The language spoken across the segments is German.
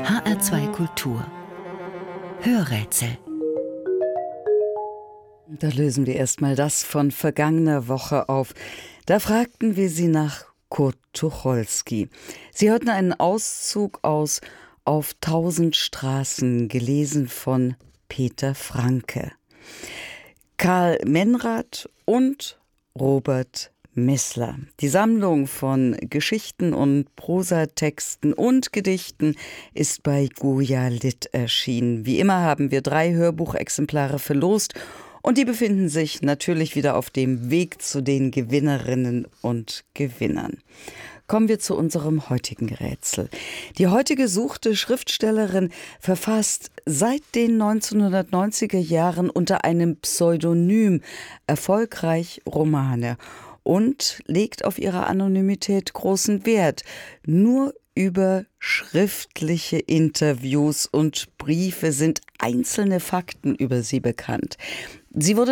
HR2 Kultur Hörrätsel. Da lösen wir erstmal das von vergangener Woche auf. Da fragten wir Sie nach Kurt Tucholsky. Sie hörten einen Auszug aus Auf 1000 Straßen, gelesen von Peter Franke. Karl Menrad und Robert Missler. Die Sammlung von Geschichten und Prosatexten und Gedichten ist bei Goya Lit erschienen. Wie immer haben wir 3 Hörbuchexemplare verlost und die befinden sich natürlich wieder auf dem Weg zu den Gewinnerinnen und Gewinnern. Kommen wir zu unserem heutigen Rätsel. Die heute gesuchte Schriftstellerin verfasst seit den 1990er Jahren unter einem Pseudonym erfolgreich Romane und legt auf ihre Anonymität großen Wert. Nur über schriftliche Interviews und Briefe sind einzelne Fakten über sie bekannt. Sie wurde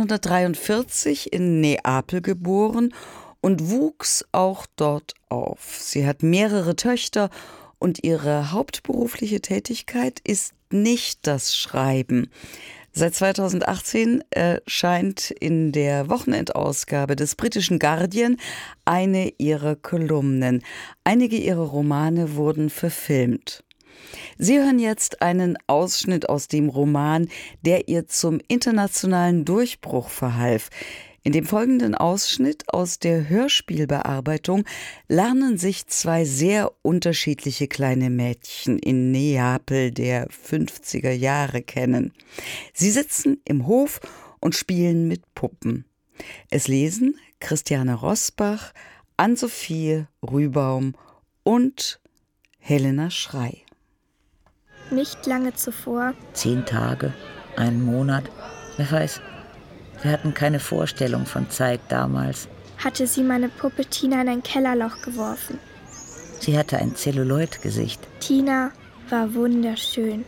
1943 in Neapel geboren und wuchs auch dort auf. Sie hat mehrere Töchter und ihre hauptberufliche Tätigkeit ist nicht das Schreiben. Seit 2018 erscheint in der Wochenendausgabe des britischen Guardian eine ihrer Kolumnen. Einige ihrer Romane wurden verfilmt. Sie hören jetzt einen Ausschnitt aus dem Roman, der ihr zum internationalen Durchbruch verhalf. In dem folgenden Ausschnitt aus der Hörspielbearbeitung lernen sich 2 sehr unterschiedliche kleine Mädchen in Neapel der 50er Jahre kennen. Sie sitzen im Hof und spielen mit Puppen. Es lesen Christiane Rosbach, Ann-Sophie Rübaum und Helena Schrey. Nicht lange zuvor. 10 Tage, einen Monat, wer weiß. Wir hatten keine Vorstellung von Zeit damals. Hatte sie meine Puppe Tina in ein Kellerloch geworfen. Sie hatte ein Zelluloid-Gesicht. Tina war wunderschön.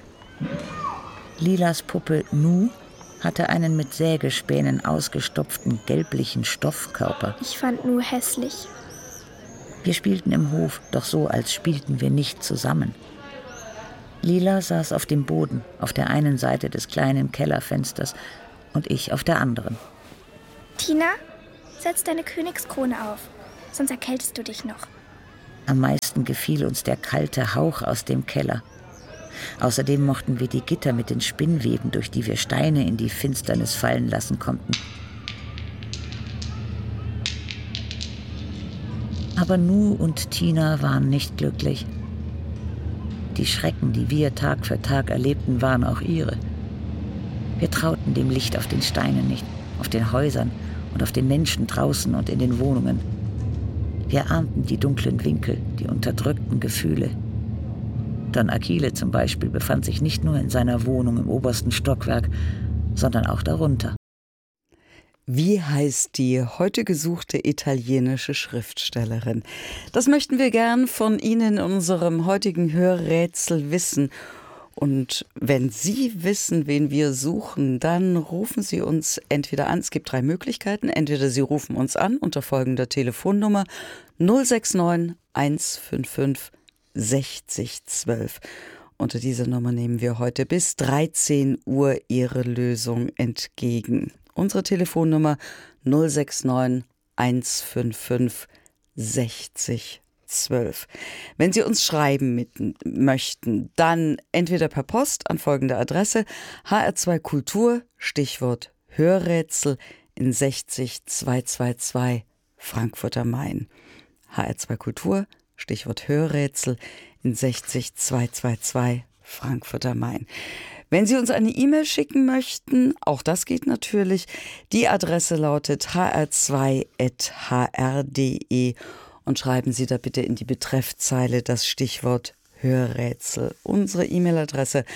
Lilas Puppe Nu hatte einen mit Sägespänen ausgestopften gelblichen Stoffkörper. Ich fand Nu hässlich. Wir spielten im Hof, doch so, als spielten wir nicht zusammen. Lila saß auf dem Boden, auf der einen Seite des kleinen Kellerfensters und ich auf der anderen. Tina, setz deine Königskrone auf, sonst erkältest du dich noch. Am meisten gefiel uns der kalte Hauch aus dem Keller. Außerdem mochten wir die Gitter mit den Spinnweben, durch die wir Steine in die Finsternis fallen lassen konnten. Aber Nu und Tina waren nicht glücklich. Die Schrecken, die wir Tag für Tag erlebten, waren auch ihre. Wir trauten dem Licht auf den Steinen nicht, auf den Häusern und auf den Menschen draußen und in den Wohnungen. Wir ahnten die dunklen Winkel, die unterdrückten Gefühle. Don Achille zum Beispiel befand sich nicht nur in seiner Wohnung im obersten Stockwerk, sondern auch darunter. Wie heißt die heute gesuchte italienische Schriftstellerin? Das möchten wir gern von Ihnen in unserem heutigen Hörrätsel wissen. Und wenn Sie wissen, wen wir suchen, dann rufen Sie uns entweder an. Es gibt 3 Möglichkeiten. Entweder Sie rufen uns an unter folgender Telefonnummer 069 155 60 12. Unter dieser Nummer nehmen wir heute bis 13 Uhr Ihre Lösung entgegen. Unsere Telefonnummer 069 155 60 12. Wenn Sie uns schreiben möchten, dann entweder per Post an folgende Adresse: HR2 Kultur, Stichwort Hörrätsel in 60222 Frankfurt am Main. HR2 Kultur, Stichwort Hörrätsel in 60222 Frankfurt am Main. Wenn Sie uns eine E-Mail schicken möchten, auch das geht natürlich. Die Adresse lautet hr2@hr.de und schreiben Sie da bitte in die Betreffzeile das Stichwort Hörrätsel. Unsere E-Mail-Adresse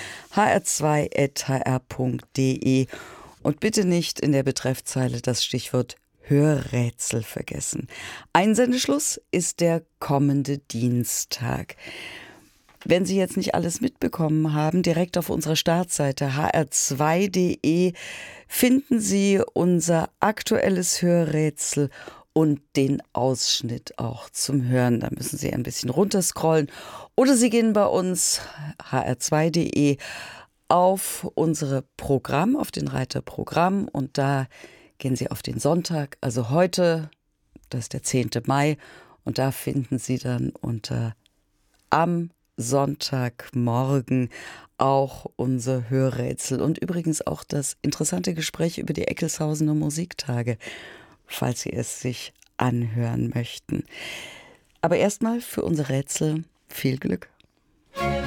hr2@hr.de und bitte nicht in der Betreffzeile das Stichwort Hörrätsel vergessen. Einsendeschluss ist der kommende Dienstag. Wenn Sie jetzt nicht alles mitbekommen haben, direkt auf unserer Startseite hr2.de finden Sie unser aktuelles Hörrätsel und den Ausschnitt auch zum Hören. Da müssen Sie ein bisschen runterscrollen Oder Sie gehen bei uns hr2.de auf unsere Programm, auf den Reiter Programm, und da gehen Sie auf den Sonntag, also heute, das ist der 10. Mai, und da finden Sie dann unter am Sonntagmorgen auch unser Hörrätsel und übrigens auch das interessante Gespräch über die Eckelshausener Musiktage, falls Sie es sich anhören möchten. Aber erstmal für unser Rätsel viel Glück.